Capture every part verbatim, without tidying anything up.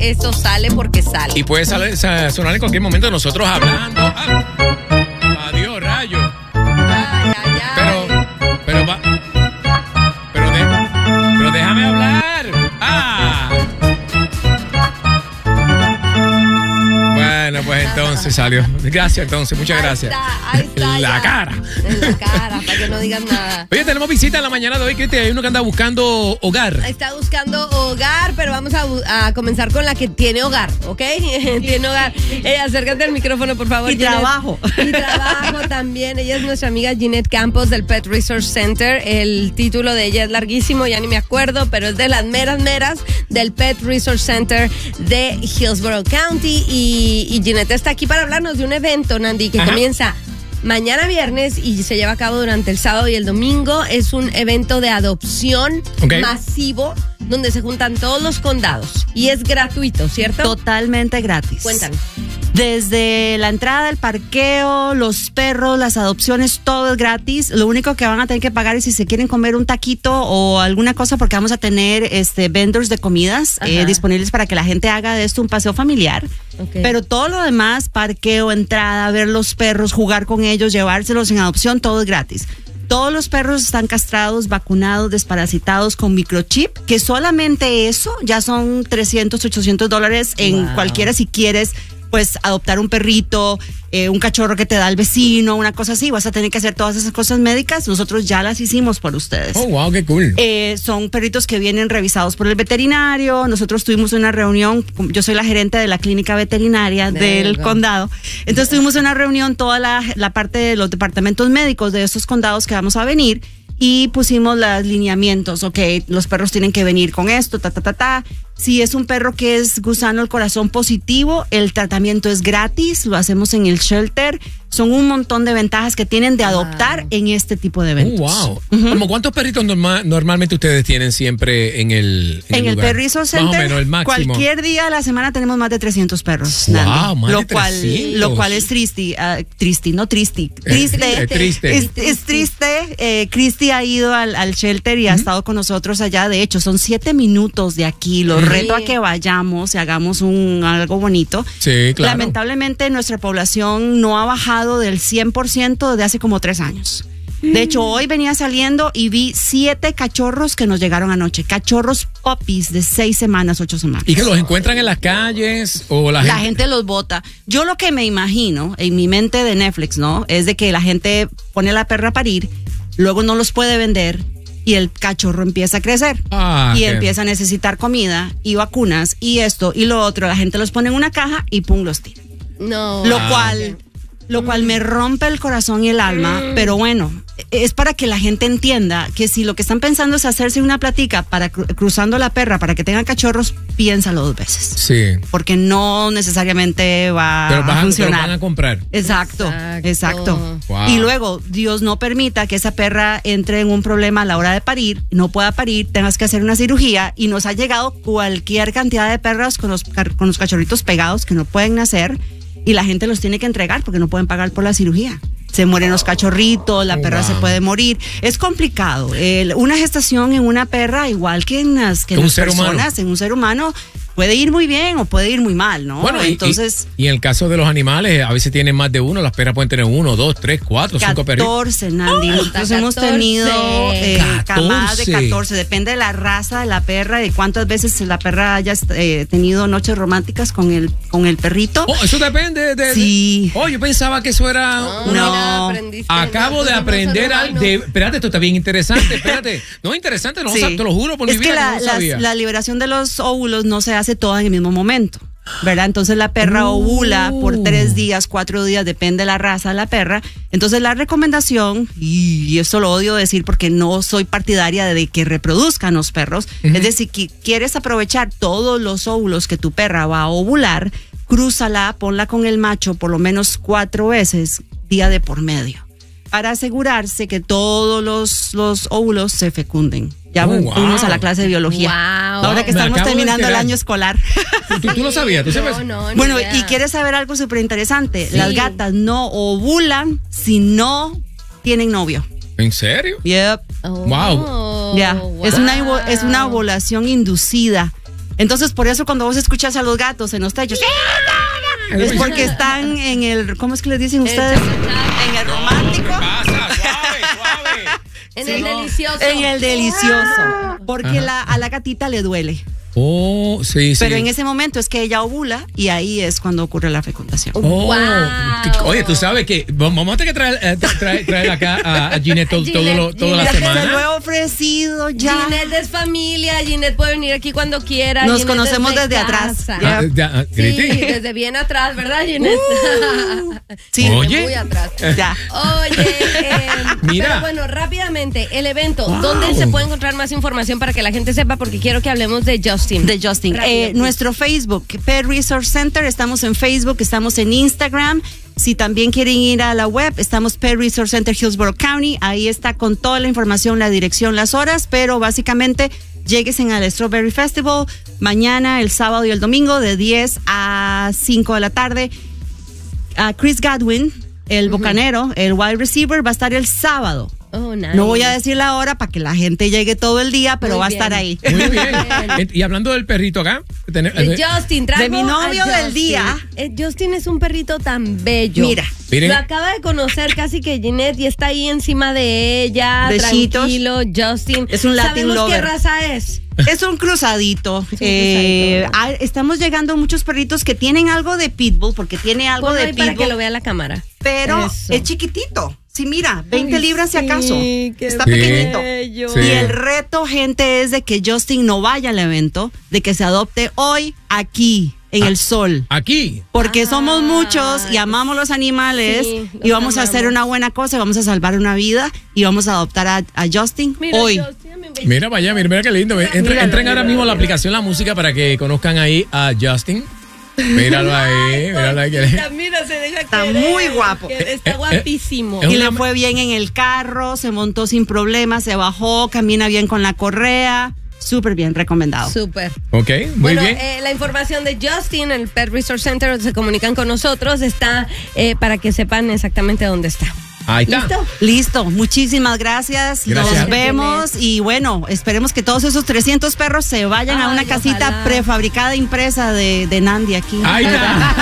esto sale porque sale. Y puede salir, sonar en cualquier momento nosotros hablando. Ah, adiós, rayo. Ay, ay, ay. Pero, pero va. Pero, de, pero déjame hablar. Ah. Bueno, pues entonces salió. Gracias, entonces, muchas Ahí gracias. está, ahí está, En la ya. cara. En la cara, para que no digan nada. Oye, tenemos visita en la mañana de hoy, que hay uno que anda buscando hogar. Está buscando hogar, pero vamos a, bu- a comenzar con la que tiene hogar, ¿ok? Tiene hogar. Eh, acércate al micrófono, por favor. Y Ginette. trabajo. Y trabajo también. Ella es nuestra amiga Ginette Campos del Pet Resource Center. El título de ella es larguísimo, ya ni me acuerdo, pero es de las meras meras del Pet Resource Center de Hillsborough County. Y, y Ginette está aquí para hablarnos de un evento, Nandi, que Ajá. comienza mañana viernes y se lleva a cabo durante el sábado y el domingo. Es un evento de adopción Ok. masivo donde se juntan todos los condados y es gratuito, ¿cierto? Totalmente gratis. Cuéntanos. Desde la entrada, el parqueo, los perros, las adopciones, todo es gratis. Lo único que van a tener que pagar es si se quieren comer un taquito o alguna cosa, porque vamos a tener este vendors de comidas eh, Ajá. disponibles para que la gente haga de esto un paseo familiar. Ok. Pero todo lo demás, parqueo, entrada, ver los perros, jugar con ellos, llevárselos en adopción, todo es gratis. Todos los perros están castrados, vacunados, desparasitados con microchip, que solamente eso ya son trescientos, ochocientos dólares en Wow. cualquiera si quieres. Pues adoptar un perrito, eh, un cachorro que te da el vecino, una cosa así, vas a tener que hacer todas esas cosas médicas, nosotros ya las hicimos por ustedes. Oh, wow, qué cool. Eh, son perritos que vienen revisados por el veterinario. Nosotros tuvimos una reunión, yo soy la gerente de la clínica veterinaria There del you go. condado. Entonces tuvimos una reunión, toda la, la parte de los departamentos médicos de estos condados que vamos a venir, y pusimos los lineamientos. Ok, los perros tienen que venir con esto, ta, ta, ta, ta. Si es un perro que es gusano del corazón positivo, el tratamiento es gratis, lo hacemos en el shelter. Son un montón de ventajas que tienen de adoptar Wow. en este tipo de Oh, eventos. wow. Ujú. ¿Cómo cuántos perritos norma- normalmente ustedes tienen siempre en el En el lugar? Pet Resource Más o Center, menos, el máximo. cualquier día de la semana tenemos más de trescientos perros. Wow, Nandi. más lo de cual, trescientos. Lo cual es triste, ah, triste, no triste, triste. Es triste. Es, es triste. Eh, Cristi ha ido al, al shelter y ha estado con nosotros allá. De hecho, son siete minutos de aquí. Los Ujú. reto a que vayamos y hagamos un algo bonito. Sí, claro. Lamentablemente, nuestra población no ha bajado del cien por ciento desde hace como tres años. De hecho, hoy venía saliendo y vi siete cachorros que nos llegaron anoche. Cachorros puppies de seis semanas, ocho semanas. ¿Y que los encuentran en las calles o la, La gente? gente los bota. Yo lo que me imagino en mi mente de Netflix, ¿no? Es de que la gente pone la perra a parir, luego no los puede vender y el cachorro empieza a crecer. Ah, y ok. empieza a necesitar comida y vacunas y esto y lo otro. La gente los pone en una caja y pum, los tira. No. Lo Ah. cual, lo cual me rompe el corazón y el alma, pero bueno, es para que la gente entienda que si lo que están pensando es hacerse una platica para cru- cruzando la perra para que tengan cachorros, piénsalo dos veces. Sí. Porque no necesariamente va Pero, a van, pero funcionar. van a comprar. Exacto, Exacto. exacto. Wow. Y luego, Dios no permita que esa perra entre en un problema a la hora de parir, no pueda parir, tengas que hacer una cirugía y nos ha llegado cualquier cantidad de perras con los, car- con los cachorritos pegados que no pueden nacer y la gente los tiene que entregar porque no pueden pagar por la cirugía. Se mueren los cachorritos, la Oh, perra wow. se puede morir. Es complicado. El- una gestación en una perra, igual que en las, que en Un las ser humano. personas, en un ser humano, puede ir muy bien o puede ir muy mal, ¿no? Bueno, y- entonces... y, y en el caso de los animales, a veces tienen más de uno. Las perras pueden tener uno, dos, tres, cuatro, cinco perritos. catorce, Nandi. Nosotros Hasta hemos catorce. tenido eh, camadas de catorce. catorce. Depende de la raza de la perra, de cuántas veces la perra haya eh, tenido noches románticas con el, con el perrito. Oh, eso depende de... Sí. Oh, yo pensaba que eso era... No, una- mira, aprendiste Acabo algo de como aprender ser algo humano. de... Espérate, esto está bien interesante. Espérate. No, interesante, no, Sí. o sea, te lo juro por mi es vida que que la, no lo las- sabía. la liberación de los óvulos no se hace toda en el mismo momento, ¿verdad? Entonces la perra Uh. ovula por tres días, cuatro días, depende de la raza de la perra. Entonces la recomendación, y esto lo odio decir porque no soy partidaria de que reproduzcan los perros, Ujú. es decir, que quieres aprovechar todos los óvulos que tu perra va a ovular, crúzala, ponla con el macho por lo menos cuatro veces, día de por medio, para asegurarse que todos los, los óvulos se fecunden. Ya Oh, fuimos wow. a la clase de biología. Wow. Ahora que Me estamos acabo de terminando el enterar. año escolar. ¿Tú, tú lo sabías? ¿Tú sabes? No, no, ni Bueno, idea. y quieres saber algo súper interesante. Sí. Las gatas no ovulan si no tienen novio. ¿En serio? Yep. Oh, Wow. Ya. Es una, wow. ovo- es una ovulación inducida. Entonces, por eso cuando vos escuchas a los gatos en los techos, es porque están en el, ¿cómo es que les dicen ustedes? En el romántico. Pasa, suave, suave. En Sí. el delicioso. En el delicioso. Porque la, a la gatita le duele. Oh, sí, sí. Pero en ese momento es que ella ovula y ahí es cuando ocurre la fecundación. Oh, Wow. que- Oye, tú sabes que vamos a tener que traer, eh, traer, traer acá a, a Ginette todo, todo lo- toda la Ginette, Se lo he semana. ofrecido ya. Ginette es familia, Ginette puede venir aquí cuando quiera. Nos Ginette conocemos es de desde atrás. casa. Ah, ya, ah, Sí, Griti. desde bien atrás, ¿verdad, Ginette? Sí. Desde Oye. muy atrás. Ya. Oye, eh, Mira. pero bueno, rápidamente, el evento, Wow. ¿dónde se puede encontrar más información para que la gente sepa? Porque quiero que hablemos de Justin. De Justin. Rápido, Eh, sí. nuestro Facebook, Pet Resource Center, estamos en Facebook, estamos en Instagram. Si también quieren ir a la web, estamos Pet Resource Center Hillsborough County. Ahí está con toda la información, la dirección, las horas, pero básicamente lléguesen al Strawberry Festival mañana, el sábado y el domingo de diez a cinco de la tarde. A Chris Godwin, el bocanero, el wide receiver, va a estar el sábado. Oh, nice. No voy a decir la hora para que la gente llegue todo el día, pero Muy va a bien. estar ahí. Muy bien. Y hablando del perrito acá. tener- De Justin, trajo De mi novio a del Justin. día. Eh, Justin es un perrito tan bello. Mira. Miren. Lo acaba de conocer casi que Ginette y está ahí encima de ella, Besitos. tranquilo, Justin. Es un Latin ¿Sabemos lover. qué raza es? Es un cruzadito. Es un Eh, cruzadito. ah, estamos llegando a muchos perritos que tienen algo de pitbull, porque tiene algo Ponlo de ahí para pitbull, que lo vea la cámara. pero Eso. es chiquitito. Sí, mira, veinte Ay, libras si sí, acaso. qué Está Sí. pequeñito. bello. Sí. Y el reto, gente, es de que Justin no vaya al evento, de que se adopte hoy aquí, en Ah. el sol. Aquí. Porque Ah, somos muchos y amamos los animales sí, y los vamos a hacer amamos. una buena cosa, y vamos a salvar una vida y vamos a adoptar a, a Justin Mira, hoy. Justin, mi bello. Mira para allá, mira, mira qué lindo. Entren, Míralo, entren ahora míralo, mismo a la míralo. aplicación La Música para que conozcan ahí a Justin. Míralo ahí, míralo ahí. Cosita, mira, se deja Está querer, muy guapo. que Eh, Está eh, guapísimo. es Y una- le fue bien en el carro, se montó sin problemas, se bajó, camina bien con la correa. Súper bien, recomendado. Súper. Ok, muy Bueno, bien. eh, la información de Justin, el Pet Resource Center, donde se comunican con nosotros, está eh, para que sepan exactamente dónde está. Ahí está. ¿Listo? Listo, muchísimas gracias. Gracias. Nos vemos y bueno, esperemos que todos esos trescientos perros se vayan a Ay, una casita ojalá. prefabricada impresa de, de Nandi aquí. Ahí está.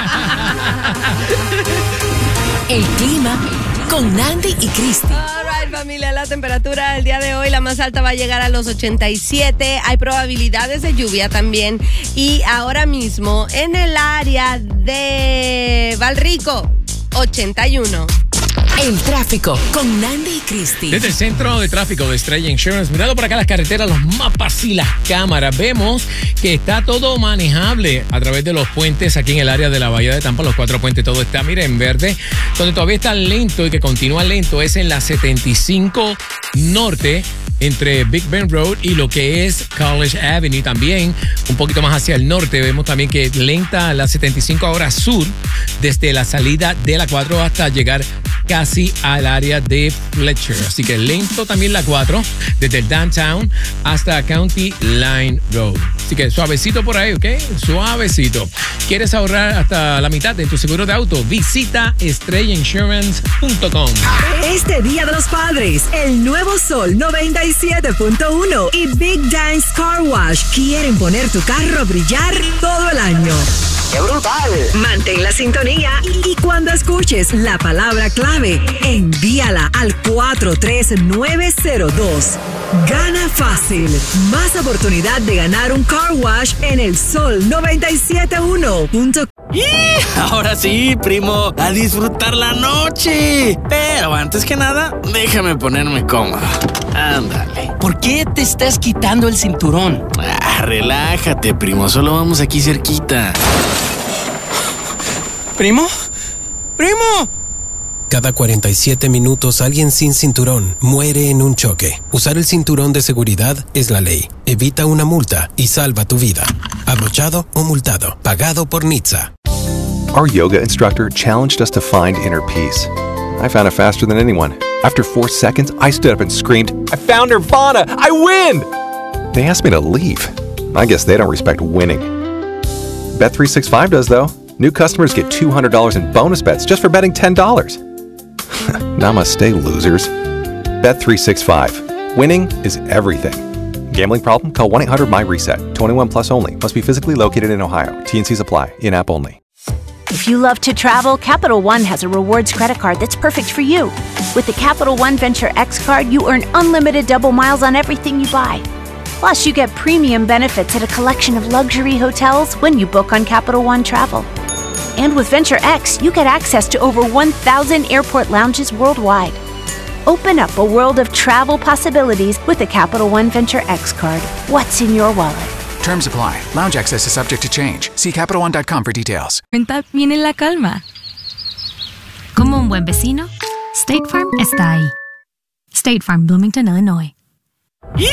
El clima con Nandi y Cristi. All right, familia, la temperatura del día de hoy, la más alta va a llegar a los ochenta y siete. Hay probabilidades de lluvia también. Y ahora mismo, en el área de Valrico, ochenta y uno. El tráfico con Nandi y Cristi. Desde el centro de tráfico de Estrella Insurance, mirando por acá las carreteras, los mapas y las cámaras, vemos que está todo manejable a través de los puentes aquí en el área de la Bahía de Tampa. Los cuatro puentes, todo está, mira, en verde. Donde todavía está lento y que continúa lento es en la setenta y cinco Norte, entre Big Bend Road y lo que es College Avenue. También un poquito más hacia el norte vemos también que lenta la setenta y cinco ahora sur, desde la salida de la cuatro hasta llegar casi al área de Fletcher. Así que lento también la cuatro, desde el downtown hasta County Line Road. Así que suavecito por ahí, ¿ok? Suavecito. ¿Quieres ahorrar hasta la mitad de tu seguro de auto? Visita estrella insurance punto com. Este Día de los Padres, el Nuevo Sol noventa y siete punto uno y Big Dance Car Wash quieren poner tu carro a brillar todo el año. ¡Qué brutal! Mantén la sintonía y cuando escuches la palabra clave, envíala al cuatro tres nueve cero dos. Gana fácil. Más oportunidad de ganar un car wash en el Sol noventa y siete punto uno. Ahora sí, primo, a disfrutar la noche. Pero antes que nada, déjame ponerme cómodo. Ándale. ¿Por qué te estás quitando el cinturón? Ah, relájate, primo, solo vamos aquí cerquita. ¿Primo? ¡Primo! Cada cuarenta y siete minutos alguien sin cinturón muere en un choque. Usar el cinturón de seguridad es la ley. Evita una multa y salva tu vida. Abrochado o multado. Pagado por N H T S A. Our yoga instructor challenged us to find inner peace. I found it faster than anyone. After four seconds, I stood up and screamed, I found Nirvana! I win! They asked me to leave. I guess they don't respect winning. Bet three sixty-five does, though. New customers get two hundred dollars in bonus bets just for betting ten dollars. Namaste, losers. Bet three sixty-five. Winning is everything. Gambling problem? Call one eight hundred my reset. twenty-one plus only. Must be physically located in Ohio. T and Cs apply. In-app only. If you love to travel, Capital One has a rewards credit card that's perfect for you. With the Capital One Venture X card, you earn unlimited double miles on everything you buy. Plus, you get premium benefits at a collection of luxury hotels when you book on Capital One Travel. And with Venture X, you get access to over one thousand airport lounges worldwide. Open up a world of travel possibilities with the Capital One Venture X card. What's in your wallet? Terms apply. Lounge access is subject to change. See Capital One dot com for details. Viene la calma. Como un buen vecino, State Farm está ahí. State Farm, Bloomington, Illinois.